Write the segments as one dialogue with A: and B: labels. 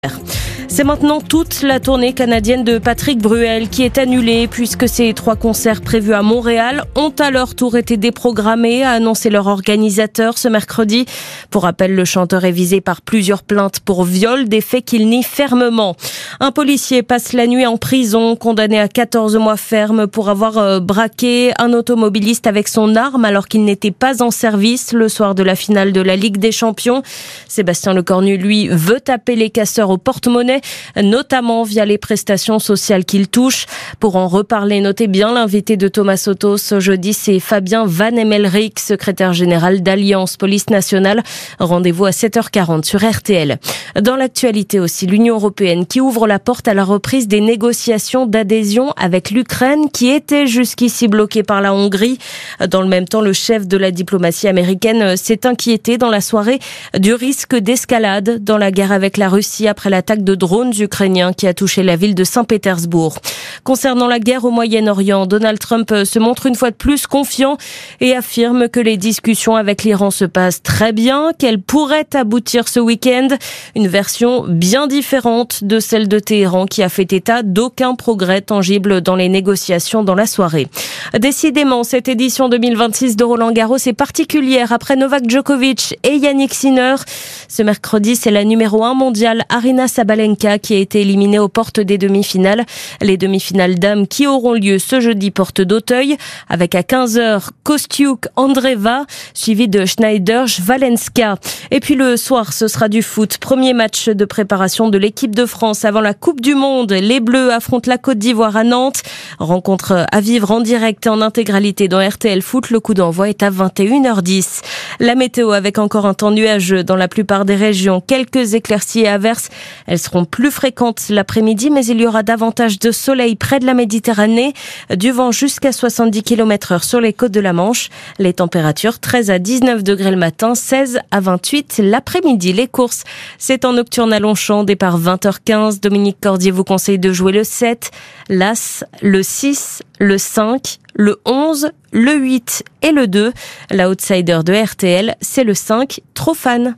A: C'est maintenant toute la tournée canadienne de Patrick Bruel qui est annulée puisque ses 3 concerts prévus à Montréal ont à leur tour été déprogrammés, a annoncé leur organisateur ce mercredi. Pour rappel, le chanteur est visé par plusieurs plaintes pour viol, des faits qu'il nie fermement. Un policier passe la nuit en prison, condamné à 14 mois ferme pour avoir braqué un automobiliste avec son arme alors qu'il n'était pas en service le soir de la finale de la Ligue des Champions. Sébastien Lecornu, lui, veut taper les casseurs au porte-monnaie, notamment via les prestations sociales qu'il touche. Pour en reparler, notez bien l'invité de Thomas Soto ce jeudi, c'est Fabien Van Emmelrich, secrétaire général d'Alliance Police Nationale. Rendez-vous à 7h40 sur RTL. Dans l'actualité aussi, l'Union européenne qui ouvre la porte à la reprise des négociations d'adhésion avec l'Ukraine qui étaient jusqu'ici bloquées par la Hongrie. Dans le même temps, le chef de la diplomatie américaine s'est inquiété dans la soirée du risque d'escalade dans la guerre avec la Russie après l'attaque de drones ukrainiens qui a touché la ville de Saint-Pétersbourg. Concernant la guerre au Moyen-Orient, Donald Trump se montre une fois de plus confiant et affirme que les discussions avec l'Iran se passent très bien, qu'elles pourraient aboutir ce week-end. Une version bien différente de celle de Téhéran qui a fait état d'aucun progrès tangible dans les négociations dans la soirée. Décidément, cette édition 2026 de Roland-Garros est particulière après Novak Djokovic et Yannick Sinner. Ce mercredi, c'est la numéro 1 mondiale Aryna Sabalenka qui a été éliminée aux portes des demi-finales. Les demi-finales dames qui auront lieu ce jeudi porte d'Auteuil avec à 15h Kostiuk-Andreeva suivi de Schneider-Valenska. Et puis le soir, ce sera du foot. Premier match de préparation de l'équipe de France avant la Coupe du Monde. Les Bleus affrontent la Côte d'Ivoire à Nantes. Rencontre à vivre en direct et en intégralité dans RTL Foot. Le coup d'envoi est à 21h10. La météo avec encore un temps nuageux dans la plupart des régions. Quelques éclaircies et averses. Elles seront plus fréquentes l'après-midi, mais il y aura davantage de soleil près de la Méditerranée. Du vent jusqu'à 70 km/h sur les côtes de la Manche. Les températures 13 à 19 degrés le matin, 16 à 28 l'après-midi. Les courses, c'est en nocturne à Longchamp, départ 20h15. Dominique Cordier vous conseille de jouer le 7, l'As, le 6, le 5, le 11, le 8 et le 2. La outsider de RTL, c'est le 5, trop fan.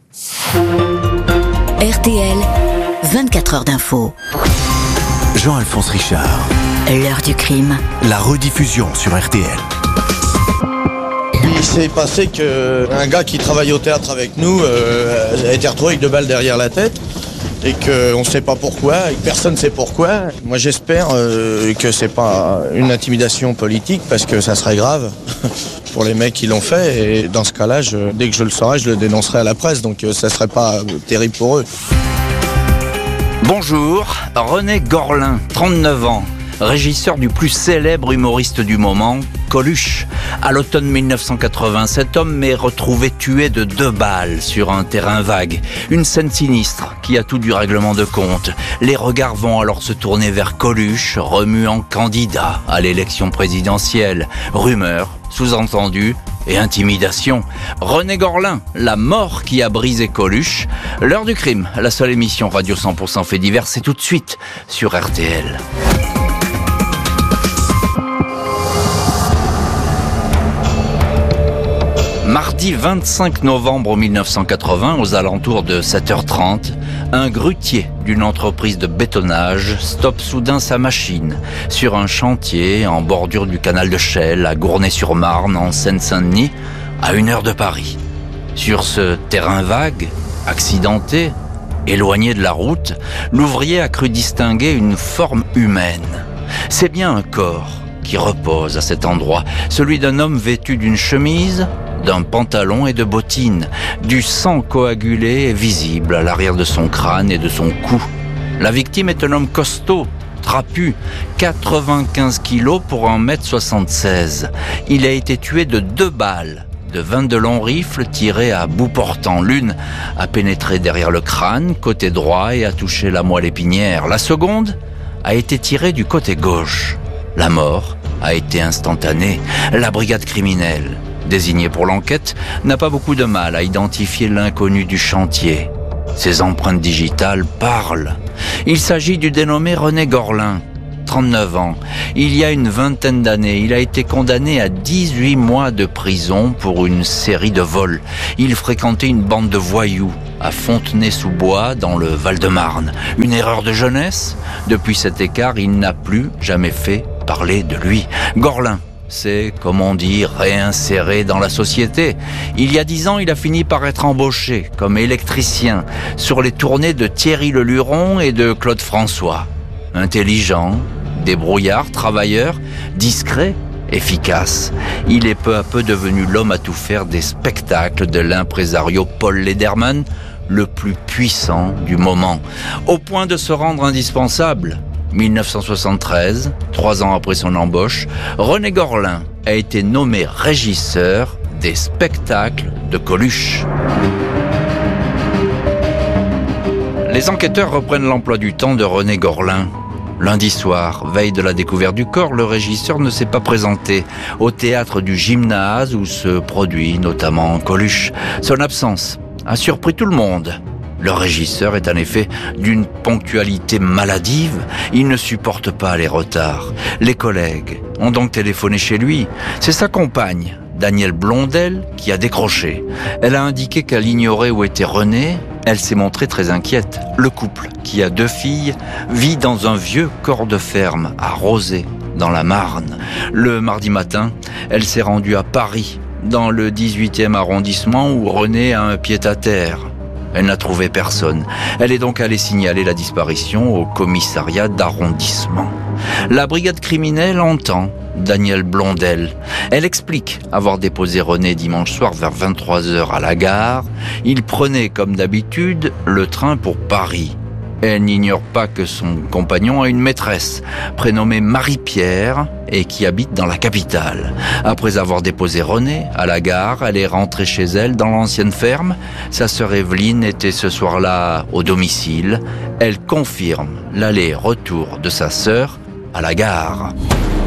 B: RTL, 24 heures d'info.
C: Jean-Alphonse Richard.
B: L'heure du crime.
C: La rediffusion sur RTL.
D: Il s'est passé qu'un gars qui travaillait au théâtre avec nous a été retrouvé avec 2 balles derrière la tête et qu'on ne sait pas pourquoi, et que personne ne sait pourquoi. Moi j'espère que c'est pas une intimidation politique parce que ça serait grave pour les mecs qui l'ont fait, et dans ce cas-là, dès que je le saurai, je le dénoncerai à la presse, donc ça serait pas terrible pour eux.
E: Bonjour, René Gorlin, 39 ans, régisseur du plus célèbre humoriste du moment, Coluche. À l'automne 1980, cet homme est retrouvé tué de 2 balles sur un terrain vague. Une scène sinistre qui a tout du règlement de compte. Les regards vont alors se tourner vers Coluche, remuant candidat à l'élection présidentielle. Rumeurs, sous-entendus et intimidation. René Gorlin, la mort qui a brisé Coluche. L'heure du crime, la seule émission radio 100% fait divers, c'est tout de suite sur RTL. Mardi 25 novembre 1980, aux alentours de 7h30, un grutier d'une entreprise de bétonnage stoppe soudain sa machine sur un chantier en bordure du canal de Chelles, à Gournay-sur-Marne, en Seine-Saint-Denis, à 1 heure de Paris. Sur ce terrain vague, accidenté, éloigné de la route, l'ouvrier a cru distinguer une forme humaine. C'est bien un corps qui repose à cet endroit, celui d'un homme vêtu d'une chemise, d'un pantalon et de bottines. Du sang coagulé est visible à l'arrière de son crâne et de son cou. La victime est un homme costaud, trapu, 95 kilos pour 1m76. Il a été tué de 2 balles de 22 longs rifles tirés à bout portant. L'une a pénétré derrière le crâne, côté droit, et a touché la moelle épinière. La seconde a été tirée du côté gauche. La mort a été instantanée. La brigade criminelle, désignée pour l'enquête, n'a pas beaucoup de mal à identifier l'inconnu du chantier. Ses empreintes digitales parlent. Il s'agit du dénommé René Gorlin, 39 ans. Il y a une vingtaine d'années, il a été condamné à 18 mois de prison pour une série de vols. Il fréquentait une bande de voyous à Fontenay-sous-Bois, dans le Val-de-Marne. Une erreur de jeunesse? Depuis cet écart, il n'a plus jamais fait parler de lui. Gorlin s'est, comme on dit, réinséré dans la société. Il y a 10 ans, il a fini par être embauché comme électricien sur les tournées de Thierry Leluron et de Claude François. Intelligent, débrouillard, travailleur, discret, efficace. Il est peu à peu devenu l'homme à tout faire des spectacles de l'impresario Paul Lederman, le plus puissant du moment, au point de se rendre indispensable. 1973, 3 ans après son embauche, René Gorlin a été nommé régisseur des spectacles de Coluche. Les enquêteurs reprennent l'emploi du temps de René Gorlin. Lundi soir, veille de la découverte du corps, le régisseur ne s'est pas présenté au théâtre du Gymnase où se produit notamment Coluche. Son absence a surpris tout le monde. Le régisseur est en effet d'une ponctualité maladive. Il ne supporte pas les retards. Les collègues ont donc téléphoné chez lui. C'est sa compagne, Danielle Blondel, qui a décroché. Elle a indiqué qu'elle ignorait où était René. Elle s'est montrée très inquiète. Le couple, qui a 2 filles, vit dans un vieux corps de ferme à Rozay, dans la Marne. Le mardi matin, elle s'est rendue à Paris, dans le 18e arrondissement où René a un pied-à-terre. Elle n'a trouvé personne. Elle est donc allée signaler la disparition au commissariat d'arrondissement. La brigade criminelle entend Danielle Blondel. Elle explique avoir déposé René dimanche soir vers 23h à la gare. Il prenait, comme d'habitude, le train pour Paris. Elle n'ignore pas que son compagnon a une maîtresse, prénommée Marie-Pierre, et qui habite dans la capitale. Après avoir déposé René à la gare, elle est rentrée chez elle dans l'ancienne ferme. Sa sœur Evelyne était ce soir-là au domicile. Elle confirme l'aller-retour de sa sœur à la gare.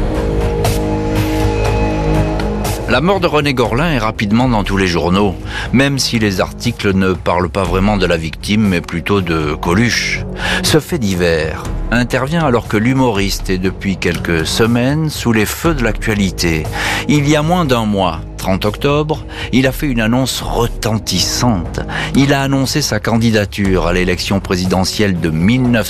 E: La mort de René Gorlin est rapidement dans tous les journaux, même si les articles ne parlent pas vraiment de la victime, mais plutôt de Coluche. Ce fait divers intervient alors que l'humoriste est depuis quelques semaines sous les feux de l'actualité. Il y a moins d'un mois, 30 octobre, il a fait une annonce retentissante. Il a annoncé sa candidature à l'élection présidentielle de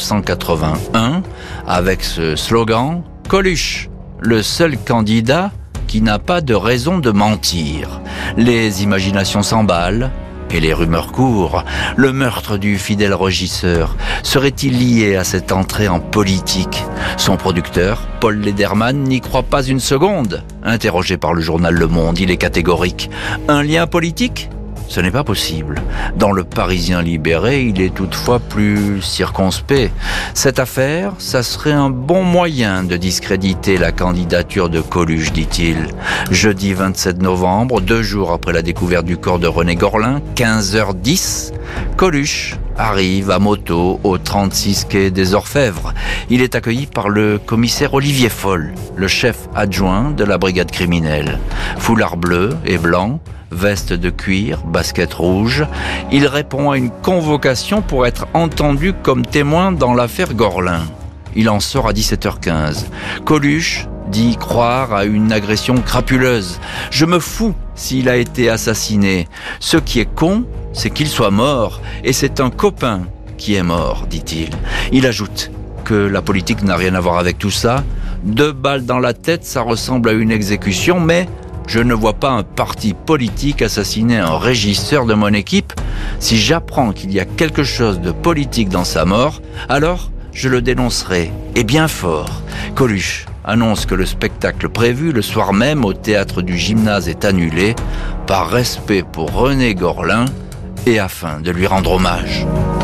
E: 1981 avec ce slogan « Coluche, le seul candidat qui n'a pas de raison de mentir ». Les imaginations s'emballent et les rumeurs courent. Le meurtre du fidèle régisseur serait-il lié à cette entrée en politique? Son producteur, Paul Lederman, n'y croit pas une seconde. Interrogé par le journal Le Monde, il est catégorique. Un lien politique ? Ce n'est pas possible. Dans le Parisien libéré, il est toutefois plus circonspect. Cette affaire, ça serait un bon moyen de discréditer la candidature de Coluche, dit-il. Jeudi 27 novembre, 2 jours après la découverte du corps de René Gorlin, 15h10, Coluche arrive à moto au 36 quai des Orfèvres. Il est accueilli par le commissaire Olivier Foll, le chef adjoint de la brigade criminelle. Foulard bleu et blanc, veste de cuir, basket rouge. Il répond à une convocation pour être entendu comme témoin dans l'affaire Gorlin. Il en sort à 17h15. Coluche dit croire à une agression crapuleuse. « Je me fous s'il a été assassiné. Ce qui est con, c'est qu'il soit mort. Et c'est un copain qui est mort, dit-il. » Il ajoute que la politique n'a rien à voir avec tout ça. 2 balles dans la tête, ça ressemble à une exécution, mais je ne vois pas un parti politique assassiner un régisseur de mon équipe. Si j'apprends qu'il y a quelque chose de politique dans sa mort, alors je le dénoncerai, et bien fort. Coluche annonce que le spectacle prévu le soir même au théâtre du Gymnase est annulé, par respect pour René Gorlin et afin de lui rendre hommage.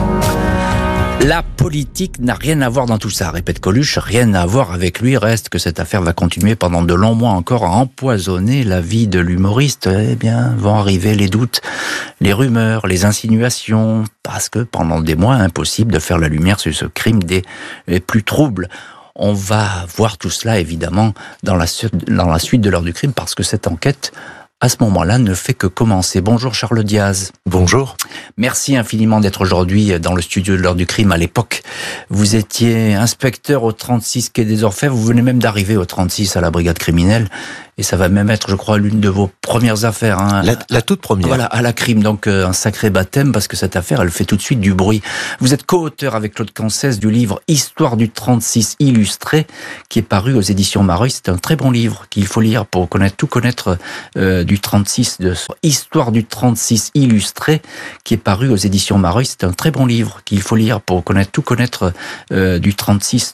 E: La politique n'a rien à voir dans tout ça, répète Coluche, rien à voir avec lui. Reste que cette affaire va continuer pendant de longs mois encore à empoisonner la vie de l'humoriste. Eh bien, vont arriver les doutes, les rumeurs, les insinuations, parce que pendant des mois, impossible de faire la lumière sur ce crime des plus troubles. On va voir tout cela, évidemment, dans la suite de l'heure du crime, parce que cette enquête à ce moment-là, ne fait que commencer. Bonjour Charles Diaz.
C: Bonjour.
E: Merci infiniment d'être aujourd'hui dans le studio de l'heure du crime. À l'époque, vous étiez inspecteur au 36 quai des Orfèvres. Vous venez même d'arriver au 36 à la brigade criminelle. Et ça va même être, je crois, l'une de vos premières affaires. Hein.
C: La toute première.
E: Voilà, à la crime. Donc, un sacré baptême parce que cette affaire, elle fait tout de suite du bruit. Vous êtes co-auteur avec Claude Cancès du livre Histoire du 36 illustré, qui est paru aux éditions Mareuil. C'est un très bon livre qu'il faut lire pour tout connaître du 36. Histoire du 36 illustré, qui est paru aux éditions Mareuil. C'est un très bon livre qu'il faut lire pour tout connaître du 36